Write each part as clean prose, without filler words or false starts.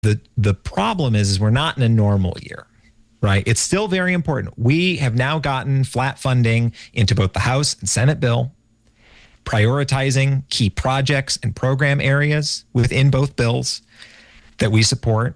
The problem is we're not in a normal year, right? It's still very important. We have now gotten flat funding into both the House and Senate bill, prioritizing key projects and program areas within both bills that we support.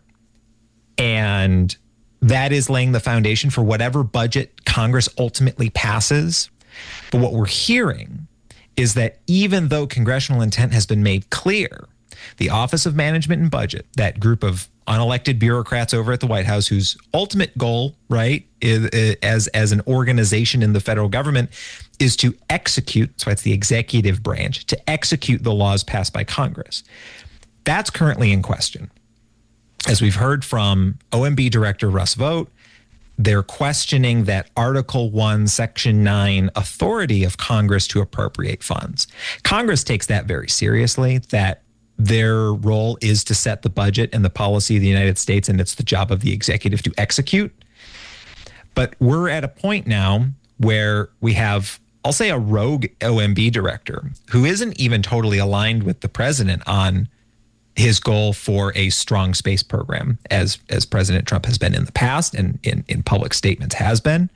And that is laying the foundation for whatever budget Congress ultimately passes. But what we're hearing is that even though congressional intent has been made clear, the Office of Management and Budget, that group of unelected bureaucrats over at the White House whose ultimate goal, right, is, as an organization in the federal government, is to execute, so it's the executive branch, to execute the laws passed by Congress. That's currently in question. As we've heard from OMB Director Russ Vought, they're questioning that Article 1, Section 9 authority of Congress to appropriate funds. Congress takes that very seriously, that their role is to set the budget and the policy of the United States, and it's the job of the executive to execute. But we're at a point now where we have, I'll say, a rogue OMB director who isn't even totally aligned with the president on his goal for a strong space program, as President Trump has been in the past and in public statements has been.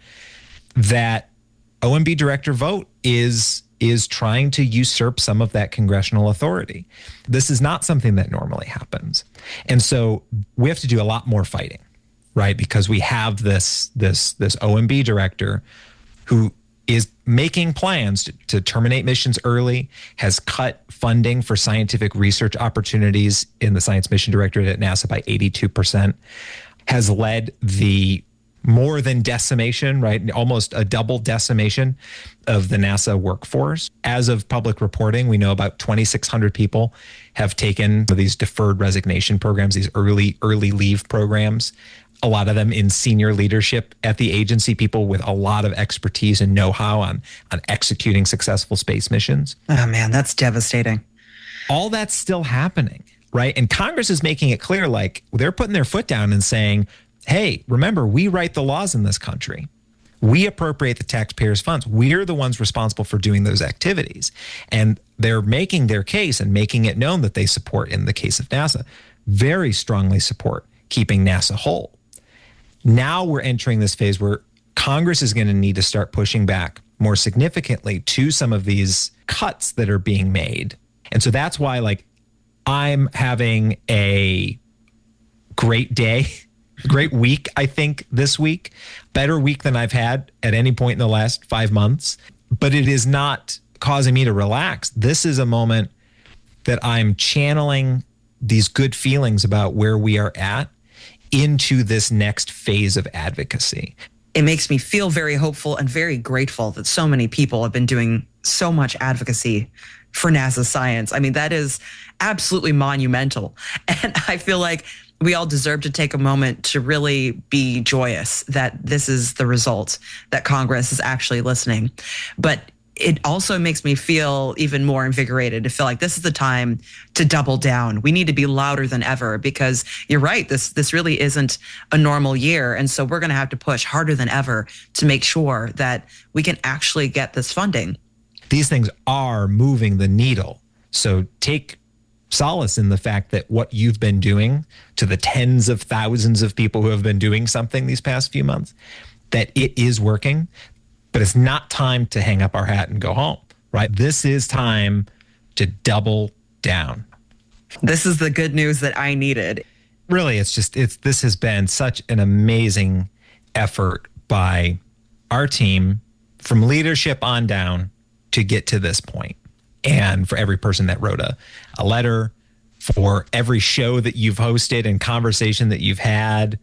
That OMB Director Vought is trying to usurp some of that congressional authority. This is not something that normally happens. And so we have to do a lot more fighting, right? Because we have this OMB director who is making plans to terminate missions early, has cut funding for scientific research opportunities in the Science Mission Directorate at NASA by 82%, has led the more than decimation, right? Almost a double decimation of the NASA workforce. As of public reporting, we know about 2,600 people have taken these deferred resignation programs, these early leave programs. A lot of them in senior leadership at the agency, people with a lot of expertise and know-how on executing successful space missions. Oh man, that's devastating. All that's still happening, right? And Congress is making it clear, like they're putting their foot down and saying, hey, remember, we write the laws in this country. We appropriate the taxpayers' funds. We're the ones responsible for doing those activities. And they're making their case and making it known that they support, in the case of NASA, very strongly support keeping NASA whole. Now we're entering this phase where Congress is going to need to start pushing back more significantly to some of these cuts that are being made. And so that's why, like, I'm having a great day, great week, I think, this week. Better week than I've had at any point in the last 5 months. But it is not causing me to relax. This is a moment that I'm channeling these good feelings about where we are at into this next phase of advocacy. It makes me feel very hopeful and very grateful that so many people have been doing so much advocacy for NASA science. I mean, that is absolutely monumental. And I feel like we all deserve to take a moment to really be joyous that this is the result, that Congress is actually listening. But it also makes me feel even more invigorated to feel like this is the time to double down. We need to be louder than ever, because you're right, this really isn't a normal year. And so we're going to have to push harder than ever to make sure that we can actually get this funding. These things are moving the needle. So take solace in the fact that what you've been doing to the tens of thousands of people who have been doing something these past few months, that it is working. But it's not time to hang up our hat and go home, right? This is time to double down. This is the good news that I needed. Really, this has been such an amazing effort by our team from leadership on down to get to this point. And for every person that wrote a letter, for every show that you've hosted and conversation that you've had,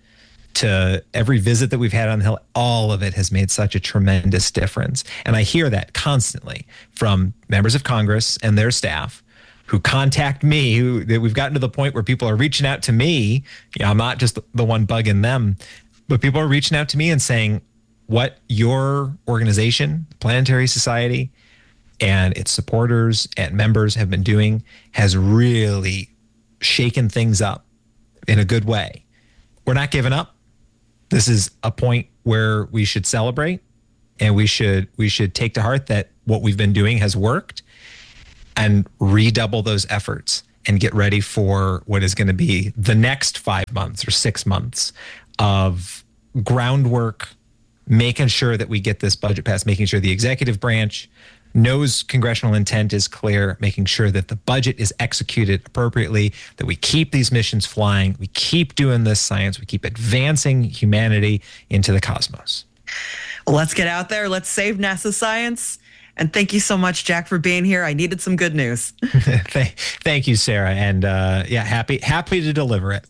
to every visit that we've had on the Hill, all of it has made such a tremendous difference. And I hear that constantly from members of Congress and their staff who contact me, we've gotten to the point where people are reaching out to me. You know, I'm not just the one bugging them, but people are reaching out to me and saying what your organization, Planetary Society, and its supporters and members have been doing has really shaken things up in a good way. We're not giving up. This is a point where we should celebrate, and we should take to heart that what we've been doing has worked, and redouble those efforts and get ready for what is going to be the next 5 months or 6 months of groundwork, making sure that we get this budget passed, making sure the executive branch knows congressional intent is clear, making sure that the budget is executed appropriately, that we keep these missions flying, we keep doing this science, we keep advancing humanity into the cosmos. Well, let's get out there. Let's save NASA science. And thank you so much, Jack, for being here. I needed some good news. Thank you, Sarah. And happy to deliver it.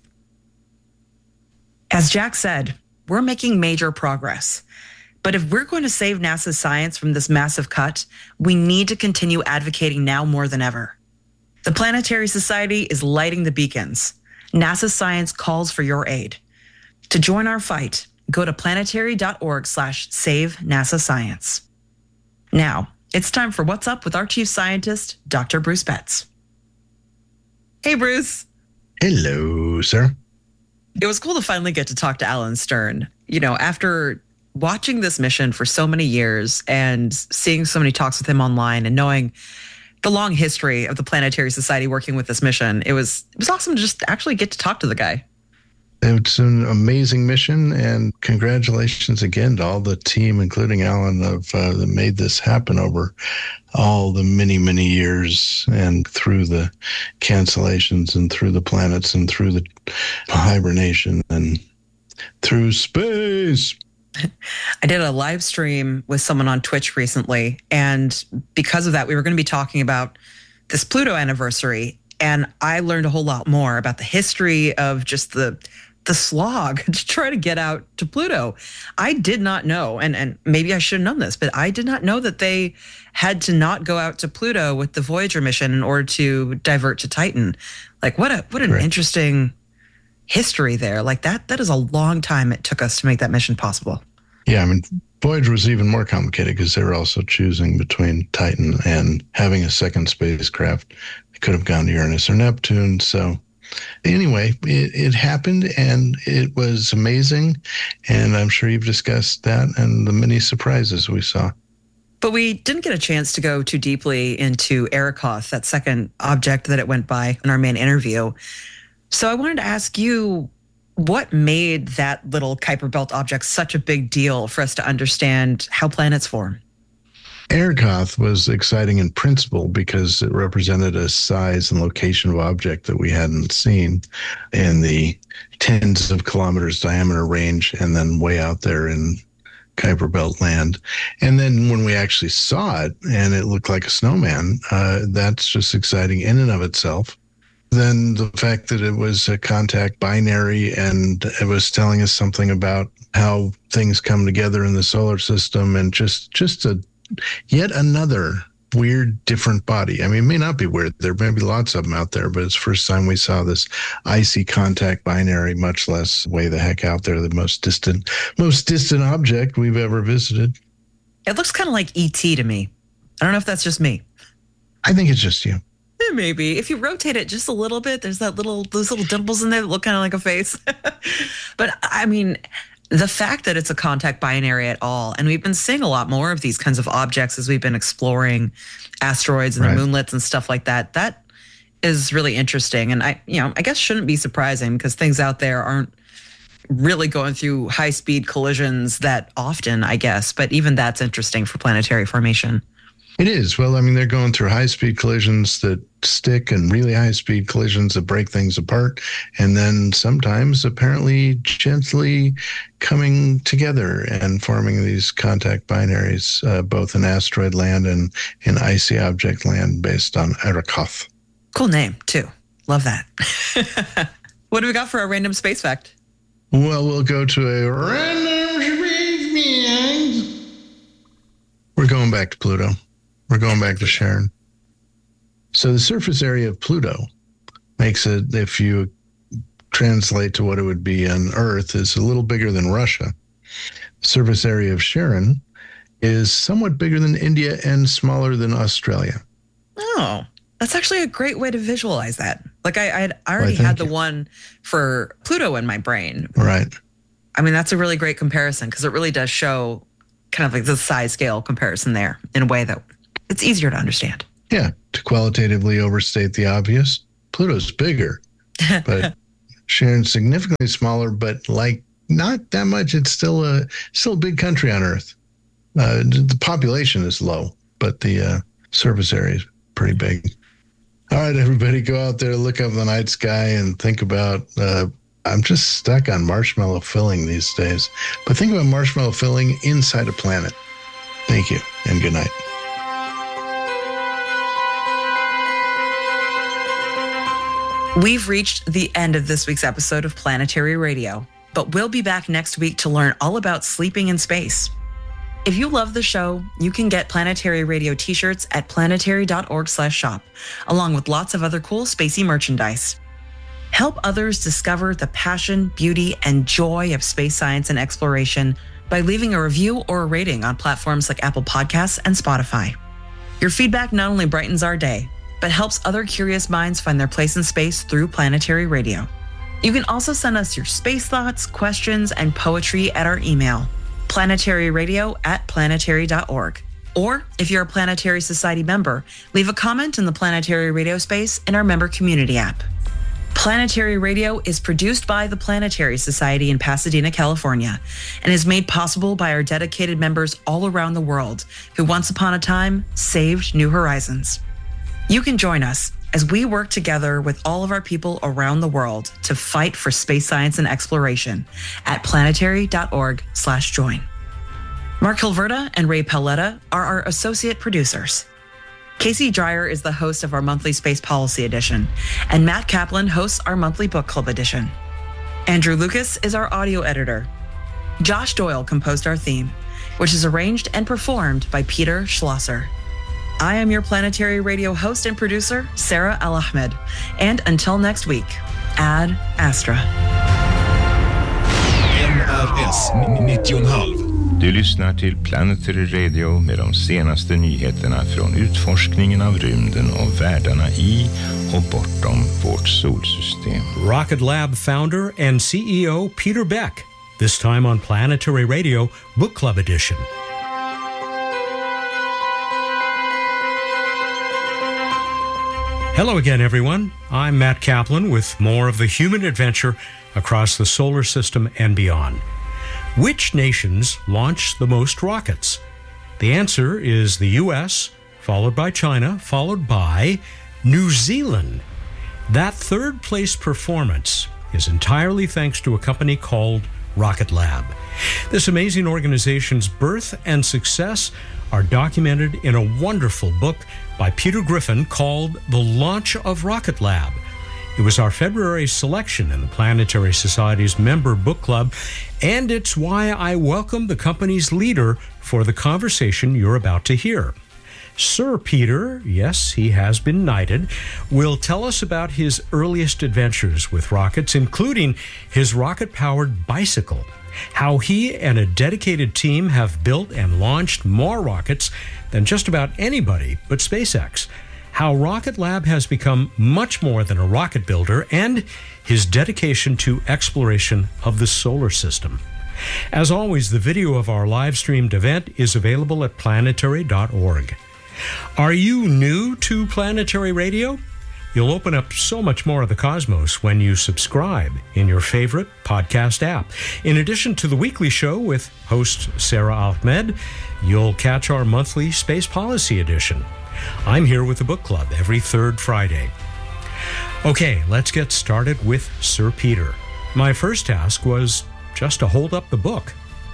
As Jack said, we're making major progress. But if we're going to save NASA science from this massive cut, we need to continue advocating now more than ever. The Planetary Society is lighting the beacons. NASA science calls for your aid. To join our fight, go to planetary.org/save NASA science. Now, it's time for What's Up with our chief scientist, Dr. Bruce Betts. Hey, Bruce. Hello, sir. It was cool to finally get to talk to Alan Stern. You know, after watching this mission for so many years and seeing so many talks with him online and knowing the long history of the Planetary Society working with this mission, it was awesome to just actually get to talk to the guy. It's an amazing mission, and congratulations again to all the team, including Alan, that made this happen over all the many, many years and through the cancellations and through the planets and through the hibernation and through space. I did a live stream with someone on Twitch recently, and because of that, we were going to be talking about this Pluto anniversary, and I learned a whole lot more about the history of just the slog to try to get out to Pluto. I did not know, and maybe I should have known this, but I did not know that they had to not go out to Pluto with the Voyager mission in order to divert to Titan. Like, what an interesting history there. Like that is a long time it took us to make that mission possible. Yeah, I mean, Voyager was even more complicated because they were also choosing between Titan and having a second spacecraft. They could have gone to Uranus or Neptune. So anyway, it happened, and it was amazing. And I'm sure you've discussed that and the many surprises we saw. But we didn't get a chance to go too deeply into Arrokoth, that second object that it went by in our main interview. So I wanted to ask you, what made that little Kuiper Belt object such a big deal for us to understand how planets form? Arrokoth was exciting in principle because it represented a size and location of object that we hadn't seen in the tens of kilometers diameter range and then way out there in Kuiper Belt land. And then when we actually saw it and it looked like a snowman, that's just exciting in and of itself. Then the fact that it was a contact binary and it was telling us something about how things come together in the solar system, and just yet another weird, different body. I mean, it may not be weird. There may be lots of them out there, but it's the first time we saw this icy contact binary, much less way the heck out there, the most distant object we've ever visited. It looks kind of like E.T. to me. I don't know if that's just me. I think it's just you. Maybe. If you rotate it just a little bit, there's those little dimples in there that look kind of like a face. But I mean, the fact that it's a contact binary at all, and we've been seeing a lot more of these kinds of objects as we've been exploring asteroids and their moonlets and stuff like that, that is really interesting. And I guess shouldn't be surprising because things out there aren't really going through high-speed collisions that often, I guess. But even that's interesting for planetary formation. It is. Well, I mean, they're going through high-speed collisions that stick and really high-speed collisions that break things apart. And then sometimes apparently gently coming together and forming these contact binaries, both in asteroid land and in icy object land based on Arrokoth. Cool name, too. Love that. What do we got for our random space fact? Well, we'll go to a random space fact. We're going back to Pluto. We're going back to Sharon. So the surface area of Pluto makes it, if you translate to what it would be on Earth, is a little bigger than Russia. The surface area of Sharon is somewhat bigger than India and smaller than Australia. Oh, that's actually a great way to visualize that. Like I already had the one for Pluto in my brain. Right. I mean, that's a really great comparison because it really does show kind of like the size scale comparison there in a way that it's easier to understand. Yeah. To qualitatively overstate the obvious, Pluto's bigger, but Charon's significantly smaller, but like not that much. It's still a big country on Earth. The population is low, but the surface area is pretty big. All right, everybody, go out there, look up the night sky, and think about. I'm just stuck on marshmallow filling these days, but think about marshmallow filling inside a planet. Thank you, and good night. We've reached the end of this week's episode of Planetary Radio, but we'll be back next week to learn all about sleeping in space. If you love the show, you can get Planetary Radio t-shirts at planetary.org/shop, along with lots of other cool spacey merchandise. Help others discover the passion, beauty, and joy of space science and exploration by leaving a review or a rating on platforms like Apple Podcasts and Spotify. Your feedback not only brightens our day, but helps other curious minds find their place in space through Planetary Radio. You can also send us your space thoughts, questions, and poetry at our email, planetaryradio@planetary.org. Or if you're a Planetary Society member, leave a comment in the Planetary Radio space in our member community app. Planetary Radio is produced by the Planetary Society in Pasadena, California, and is made possible by our dedicated members all around the world who once upon a time saved New Horizons. You can join us as we work together with all of our people around the world to fight for space science and exploration at planetary.org/join. Mark Hilverda and Ray Paletta are our associate producers. Casey Dreyer is the host of our monthly Space Policy Edition, and Matt Kaplan hosts our monthly Book Club Edition. Andrew Lucas is our audio editor. Josh Doyle composed our theme, which is arranged and performed by Peter Schlosser. I am your Planetary Radio host and producer, Sarah Al-Ahmed. And until next week, Ad Astra. NRS 90,5. Du lyssnar till Planetary Radio med de senaste nyheterna från utforskningen av rymden och världarna i och bortom vårt solsystem. Rocket Lab founder and CEO Peter Beck, this time on Planetary Radio Book Club Edition. Hello again, everyone. I'm Matt Kaplan with more of the human adventure across the solar system and beyond. Which nations launch the most rockets? The answer is the U.S., followed by China, followed by New Zealand. That third place performance is entirely thanks to a company called Rocket Lab. This amazing organization's birth and success are documented in a wonderful book by Peter Griffin called The Launch of Rocket Lab. It was our February selection in the Planetary Society's member book club, and it's why I welcome the company's leader for the conversation you're about to hear. Sir Peter, yes, he has been knighted, will tell us about his earliest adventures with rockets, including his rocket-powered bicycle, how he and a dedicated team have built and launched more rockets than just about anybody but SpaceX, how Rocket Lab has become much more than a rocket builder, and his dedication to exploration of the solar system. As always, the video of our live-streamed event is available at planetary.org. Are you new to Planetary Radio? You'll open up so much more of the cosmos when you subscribe in your favorite podcast app. In addition to the weekly show with host Sarah Ahmed, you'll catch our monthly Space Policy Edition. I'm here with the book club every third Friday. Okay, let's get started with Sir Peter. My first task was just to hold up the book.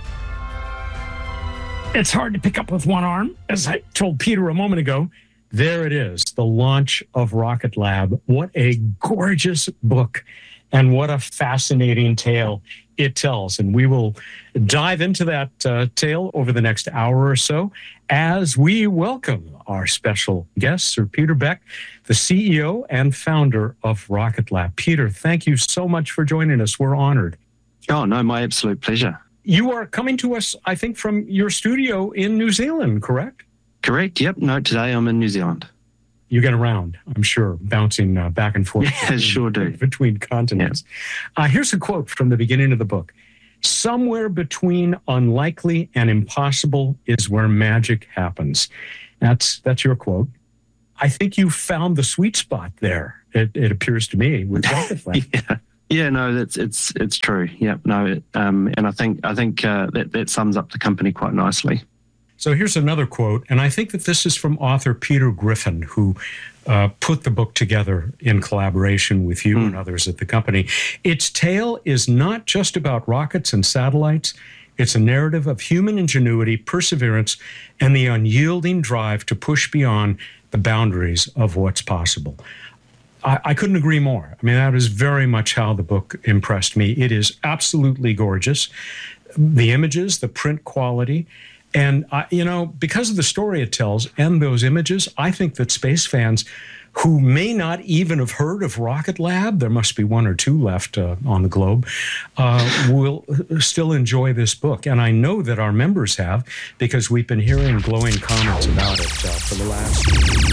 It's hard to pick up with one arm. As I told Peter a moment ago, there it is, The Launch of Rocket Lab. What a gorgeous book and what a fascinating tale it tells. And we will dive into that tale over the next hour or so as we welcome our special guest, Sir Peter Beck, the CEO and founder of Rocket Lab. Peter, thank you so much for joining us. We're honored. Oh, no, my absolute pleasure. You are coming to us, I think, from your studio in New Zealand, correct? Correct. Yep. No, today I'm in New Zealand. You get around, I'm sure, bouncing back and forth. Yeah, sure do. Between continents. Yeah. Here's a quote from the beginning of the book. Somewhere between unlikely and impossible is where magic happens. That's your quote. I think you found the sweet spot there. It appears to me with Rocket Lab. Yeah, no, it's true. Yeah, no, and I think that sums up the company quite nicely. So here's another quote, and I think that this is from author Peter Griffin, who put the book together in collaboration with you and others at the company. Its tale is not just about rockets and satellites. It's a narrative of human ingenuity, perseverance, and the unyielding drive to push beyond the boundaries of what's possible. I couldn't agree more. I mean, that is very much how the book impressed me. It is absolutely gorgeous. The images, the print quality, and, because of the story it tells and those images, I think that space fans who may not even have heard of Rocket Lab, there must be one or two left on the globe, will still enjoy this book. And I know that our members have, because we've been hearing glowing comments about it for the last...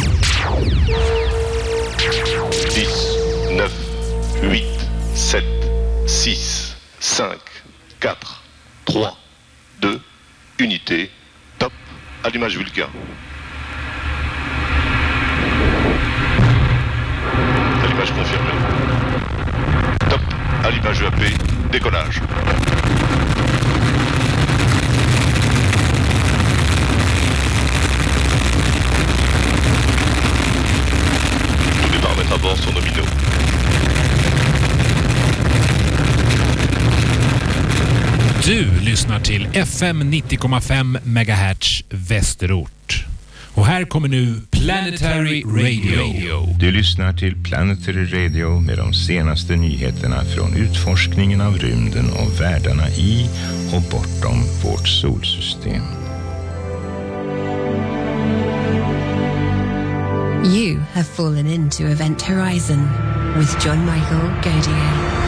10, 9, 8, 7, 6, 5, 4, 3, 2, unité, top, allumage Vulcain. Allumage confirmé. Top, allumage EAP, décollage. Tous les paramètres à bord sont nominaux. Du lyssnar till FM 90,5 MHz Västerort. Och här kommer nu Planetary Radio. Du lyssnar till Planetary Radio med de senaste nyheterna från utforskningen av rymden och världarna i och bortom vårt solsystem. You have fallen into Event Horizon with John Michael Godier.